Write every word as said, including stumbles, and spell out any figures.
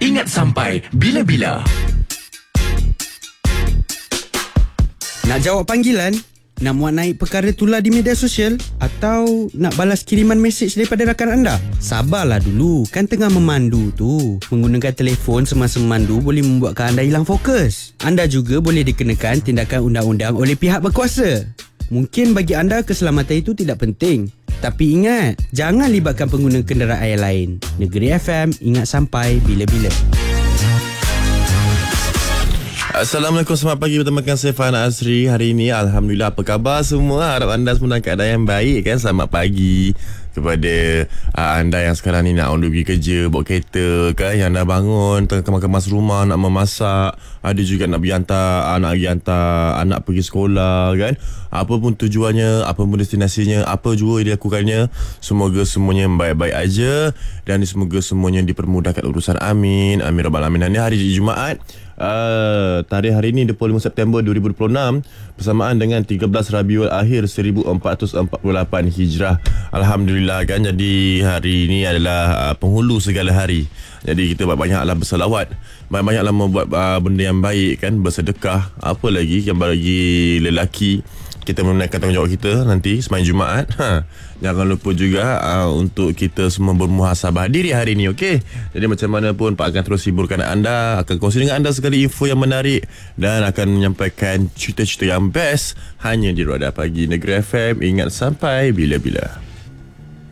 ingat sampai bila-bila. Nak jawab panggilan? Nak muat naik perkara tular di media sosial? Atau nak balas kiriman mesej daripada rakan anda? Sabarlah dulu, kan tengah memandu tu. Menggunakan telefon semasa memandu boleh membuatkan anda hilang fokus. Anda juga boleh dikenakan tindakan undang-undang oleh pihak berkuasa. Mungkin bagi anda keselamatan itu tidak penting. Tapi ingat, jangan libatkan pengguna kenderaan yang lain. Negeri F M, ingat sampai bila-bila. Assalamualaikum, selamat pagi, bertemakan saya Fahana Asri. Hari ini Alhamdulillah, apa khabar semua? Harap anda semua dalam keadaan yang baik kan. Selamat pagi kepada uh, anda yang sekarang ni nak on pergi kerja, bawa kereta kan, yang dah bangun tengah kemas-kemas rumah, nak memasak, ada juga nak pergi hantar anak pergi hantar anak pergi sekolah kan. Apa pun tujuannya, apa pun destinasinya, apa juga dilakukannya, semoga semuanya baik-baik aja dan semoga semuanya dipermudahkan urusan. Amin, amin rabbal alamin. Ini hari Jumaat, Uh, tarikh hari ini dua puluh lima September dua ribu dua puluh enam bersamaan dengan tiga belas Rabiul Akhir seribu empat ratus empat puluh lapan Hijrah. Alhamdulillah kan. Jadi hari ini adalah uh, penghulu segala hari. Jadi kita banyak-banyaklah berselawat, banyak-banyaklah membuat uh, benda yang baik kan, bersedekah, apa lagi yang bagi lelaki kita menunaikan tanggungjawab kita nanti semain Jumaat. Ha, jangan lupa juga uh, untuk kita semua bermuhasabah diri hari ini, okey? Jadi macam mana pun Pak akan terus hiburkan anda, akan kongsi dengan anda sekali info yang menarik dan akan menyampaikan cerita-cerita yang best hanya di Roda Pagi Negeri F M. Ingat sampai bila-bila.